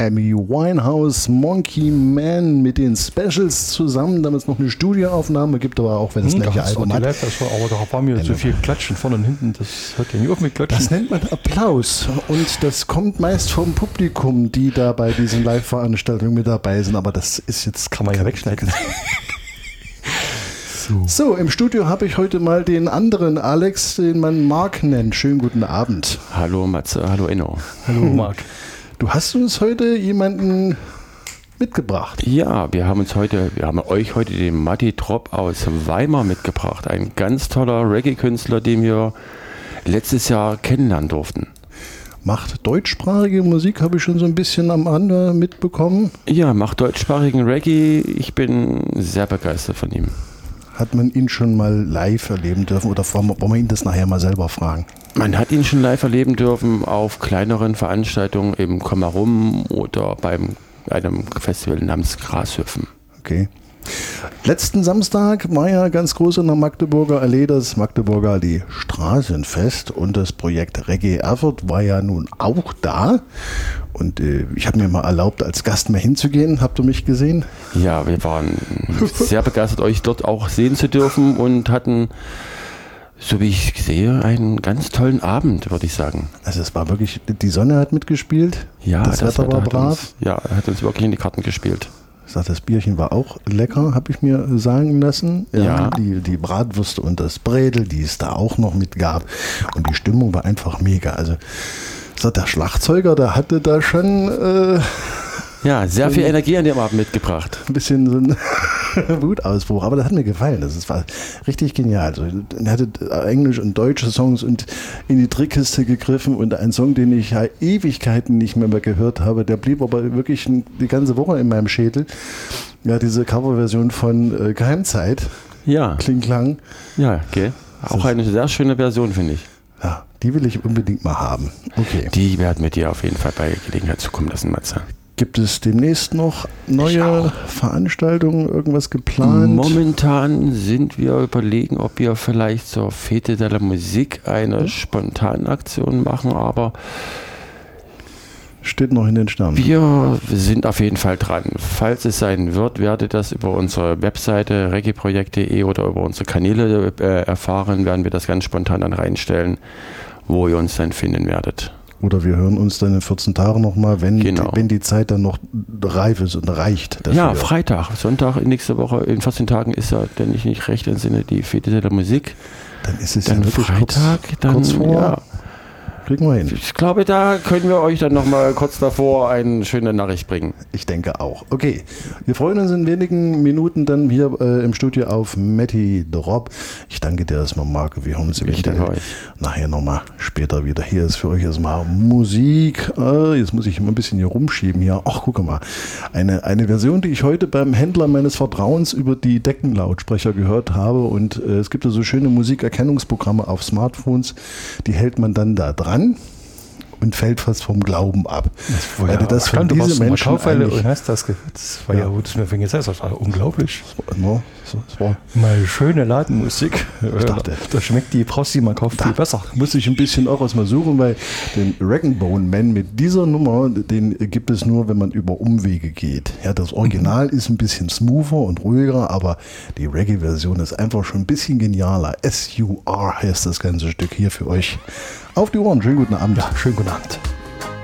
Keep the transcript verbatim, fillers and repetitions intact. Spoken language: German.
Amy Winehouse, Monkey Man mit den Specials zusammen, damit es noch eine Studioaufnahme gibt, aber auch wenn es hm, gleiche Album hat. Live, das war, aber da war mir zu viel Klatschen vorne und hinten, das hört ja nicht auf mit Klatschen. Das nennt man Applaus und das kommt meist vom Publikum, die da bei diesen Live-Veranstaltungen mit dabei sind, aber das ist jetzt... Kann man ja wegschneiden. So. so, im Studio habe ich heute mal den anderen Alex, den man Mark nennt. Schönen guten Abend. Hallo Matze, hallo Enno. Hallo Mark. Du hast uns heute jemanden mitgebracht. Ja, wir haben uns heute, wir haben euch heute den Matti Trop aus Weimar mitgebracht. Ein ganz toller Reggae-Künstler, den wir letztes Jahr kennenlernen durften. Macht deutschsprachige Musik, habe ich schon so ein bisschen am Rande mitbekommen. Ja, macht deutschsprachigen Reggae. Ich bin sehr begeistert von ihm. Hat man ihn schon mal live erleben dürfen oder wollen wir ihn das nachher mal selber fragen? Man hat ihn schon live erleben dürfen auf kleineren Veranstaltungen im Kommerum oder beim einem Festival namens Grashüpfen. Okay. Letzten Samstag war ja ganz groß in der Magdeburger Allee das Magdeburger Allee Straßenfest und das Projekt Reggae Erfurt war ja nun auch da und äh, ich habe mir mal erlaubt, als Gast mal hinzugehen. Habt ihr mich gesehen? Ja, wir waren sehr begeistert, euch dort auch sehen zu dürfen und hatten, so wie ich sehe, einen ganz tollen Abend, würde ich sagen. Also es war wirklich, die Sonne hat mitgespielt, ja, das, das Wetter war brav. Uns, ja, er hat uns wirklich in die Karten gespielt. Ich sag, das Bierchen war auch lecker, habe ich mir sagen lassen. Ja, ja. Die, die Bratwürste und das Bredel, die es da auch noch mit gab. Und die Stimmung war einfach mega. Also ich sag, der Schlagzeuger, der hatte da schon... Äh, ja, sehr viel Energie an dem Abend mitgebracht. Ein bisschen so ein Wutausbruch, aber das hat mir gefallen. Das war richtig genial. Also, er hatte englische und deutsche Songs und in die Trickkiste gegriffen und ein Song, den ich ja Ewigkeiten nicht mehr, mehr gehört habe, der blieb aber wirklich die ganze Woche in meinem Schädel. Ja, diese Coverversion von äh, Geheimzeit. Ja. Kling Klang. Ja, okay. Auch eine sehr schöne Version, finde ich. Ja, die will ich unbedingt mal haben. Okay. Die werden wir dir auf jeden Fall bei Gelegenheit zukommen lassen, Matze. Gibt es demnächst noch neue Veranstaltungen, irgendwas geplant? Momentan sind wir überlegen, ob wir vielleicht zur Fete de la Musique eine Spontanaktion machen, aber steht noch in den Sternen. Wir sind auf jeden Fall dran. Falls es sein wird, werdet ihr das über unsere Webseite reggaeprojekt punkt de oder über unsere Kanäle äh, erfahren, werden wir das ganz spontan dann reinstellen, wo ihr uns dann finden werdet. Oder wir hören uns dann in vierzehn Tagen nochmal, wenn, genau. wenn die Zeit dann noch reif ist und reicht. Dafür. Ja, Freitag, Sonntag nächste Woche, in vierzehn Tagen ist ja, wenn ich nicht recht entsinne, die Fete de la Musique. Dann ist es dann ja wirklich Freitag, kurz, dann, kurz vor. Ja. Kriegen wir hin. Ich glaube, da können wir euch dann nochmal kurz davor eine schöne Nachricht bringen. Ich denke auch. Okay, wir freuen uns in wenigen Minuten dann hier äh, im Studio auf Matti Trop. Ich danke dir erstmal, Marc. Wir haben uns eventuell nachher nochmal später wieder. Hier ist für euch erstmal Musik. Äh, jetzt muss ich immer ein bisschen hier rumschieben. Hier. Ach, guck mal. Eine, eine Version, die ich heute beim Händler meines Vertrauens über die Deckenlautsprecher gehört habe. Und äh, es gibt ja so schöne Musikerkennungsprogramme auf Smartphones. Die hält man dann da dran und fällt fast vom Glauben ab. Das war ja, ja das von diese Menschen und hast das gehört. Das war ja, ja das mir fing jetzt das war unglaublich. Das war, das war mal schöne Ladenmusik. Ich dachte, da schmeckt die Prossi, man kauft viel besser. Muss ich ein bisschen auch erstmal suchen, weil den Rag'n'Bone Man mit dieser Nummer, den gibt es nur, wenn man über Umwege geht. Ja, das Original ist ein bisschen smoother und ruhiger, aber die Reggae-Version ist einfach schon ein bisschen genialer. S U R heißt das ganze Stück hier für euch. Auf die Ohren, schönen guten Abend. Ja, schönen guten Abend.